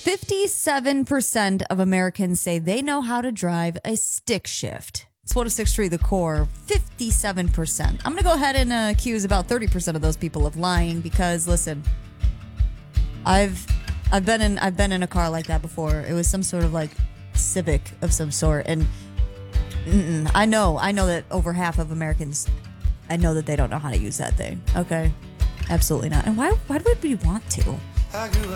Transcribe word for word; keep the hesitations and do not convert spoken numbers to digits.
fifty-seven percent of Americans say they know how to drive a stick shift. It's one oh six point three The Core, fifty-seven percent. I'm going to go ahead and uh, accuse about thirty percent of those people of lying because, listen, I've I've been in I've been in a car like that before. It was some sort of like Civic of some sort, and mm-mm, I know I know that over half of Americans, I know that they don't know how to use that thing. Okay, absolutely not. And why why would we want to?